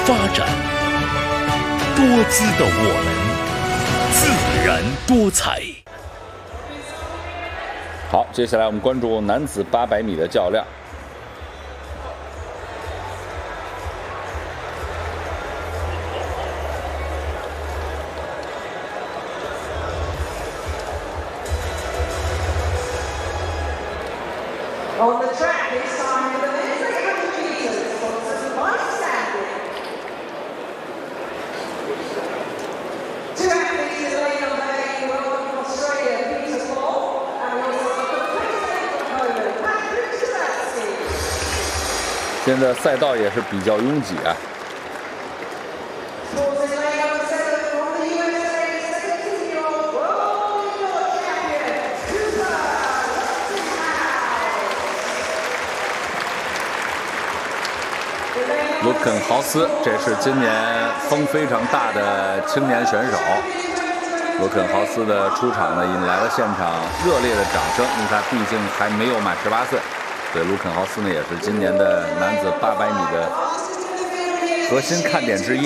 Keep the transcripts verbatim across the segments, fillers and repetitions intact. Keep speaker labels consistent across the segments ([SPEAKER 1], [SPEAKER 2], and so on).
[SPEAKER 1] 发展，多姿的我们，自然多彩。
[SPEAKER 2] 好，接下来我们关注男子八百米的较量。
[SPEAKER 3] On the track this time for the men's eight hundred meters, sponsored by Stanley. Two athletes in lane number eight, welcome from Australia, Peter Paul, and we also welcome twenty-seven from Poland, Patrick Szymanski.
[SPEAKER 2] 现在赛道也是比较拥挤啊。
[SPEAKER 3] Sports in lane number seven from the U S A, seventeen-year-old world record champion, Cooper Lutzenhouse.
[SPEAKER 2] 卢肯豪斯，这是今年风非常大的青年选手。卢肯豪斯的出场呢，引来了现场热烈的掌声。因为他毕竟还没有满十八岁，所以卢肯豪斯呢也是今年的男子八百米的核心看点之一。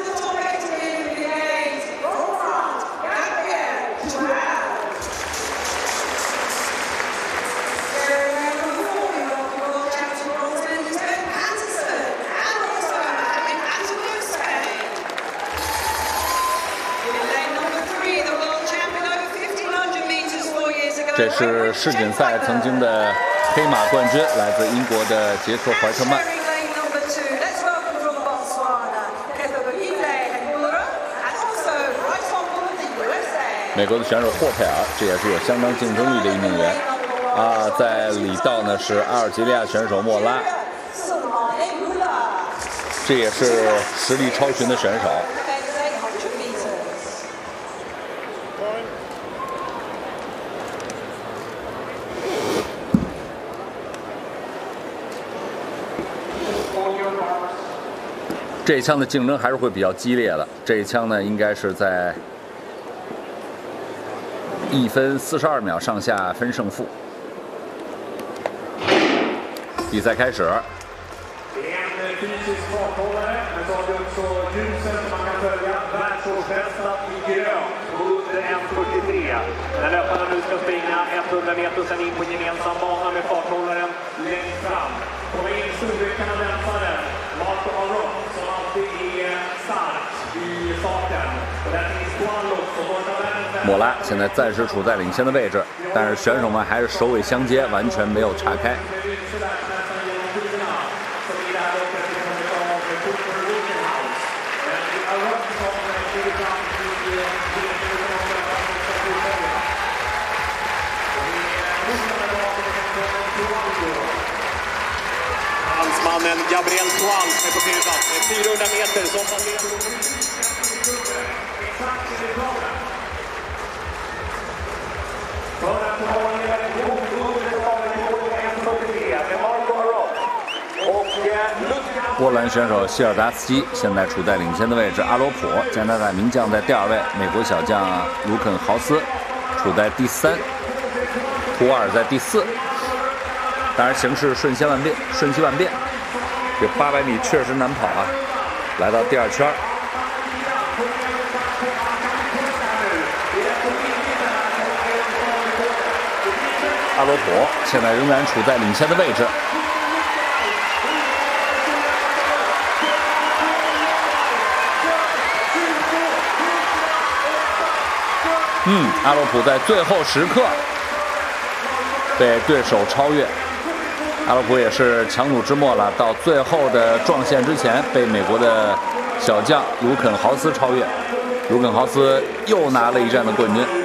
[SPEAKER 2] 这是世锦赛曾经的黑马冠军，来自英国的杰克·怀特曼。美国的选手霍佩尔，这也是有相当竞争力的一名员啊。在里道呢是阿尔及利亚选手莫拉，这也是实力超群的选手。这一枪的竞争还是会比较激烈的。这一枪呢，应该是在一分四十二秒上下分胜负。比赛开始。
[SPEAKER 4] När löparna nu ska springa hundra meter och sen in på gemensam bana med farthållaren längst fram. Kommer in storkanadensaren Marco Arrow som alltid är stark i starten. Och där finns Guanlos och borta världen.
[SPEAKER 2] 莫拉现在暂时处在领先的位置，但是选手们还是首尾相接，完全没有岔开。
[SPEAKER 4] Fransmannen Gabriel Toal är på tredje plats med fyrahundra meter som passerar. För att ta en god en fyrtiotre med Marco Arrow och Lutzenhouse.
[SPEAKER 2] 波兰选手希尔达斯基现在处在领先的位置，阿罗普加拿大名将在第二位，美国小将卢肯豪斯处在第三，图瓦尔在第四。当然形势瞬息万变，瞬息万变。这八百米确实难跑啊！来到第二圈，阿罗普现在仍然处在领先的位置。嗯，阿罗普在最后时刻被对手超越。阿罗普也是强弩之末了，到最后的撞线之前被美国的小将卢肯豪斯超越，卢肯豪斯又拿了一站的冠军。